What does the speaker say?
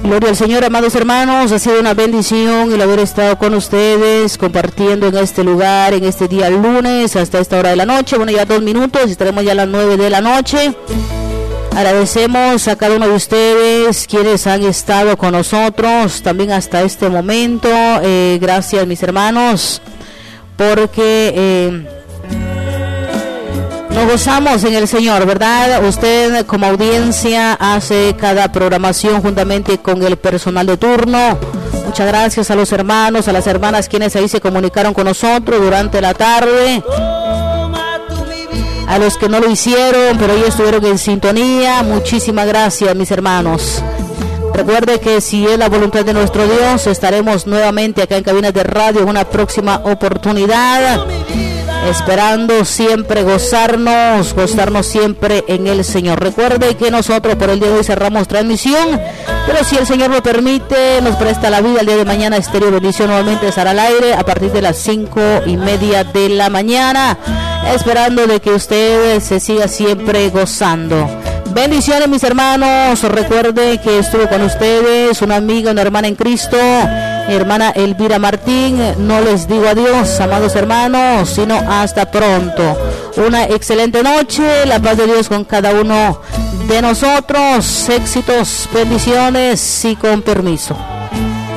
Gloria al Señor, amados hermanos. Ha sido una bendición el haber estado con ustedes compartiendo en este lugar, en este día lunes, hasta esta hora de la noche. Bueno, ya 2 minutos, estaremos ya a las 9 de la noche. Agradecemos a cada uno de ustedes quienes han estado con nosotros también hasta este momento. Gracias, mis hermanos, porque nos gozamos en el Señor, ¿verdad? Usted como audiencia hace cada programación juntamente con el personal de turno. Muchas gracias a los hermanos, a las hermanas quienes ahí se comunicaron con nosotros durante la tarde. A los que no lo hicieron, pero ellos estuvieron en sintonía, muchísimas gracias, mis hermanos. Recuerde que si es la voluntad de nuestro Dios, estaremos nuevamente acá en Cabinas de Radio en una próxima oportunidad, esperando siempre gozarnos siempre en el Señor. Recuerde que nosotros por el día de hoy cerramos transmisión, pero si el Señor lo permite, nos presta la vida, el día de mañana Estéreo Bendición nuevamente estará al aire a partir de las 5:30 de la mañana, esperando de que usted se siga siempre gozando. Bendiciones, mis hermanos. Recuerde que estuvo con ustedes una amiga, una hermana en Cristo, hermana Elvira Martín. No les digo adiós, amados hermanos, sino hasta pronto. Una excelente noche, la paz de Dios con cada uno de nosotros. Éxitos, bendiciones y con permiso.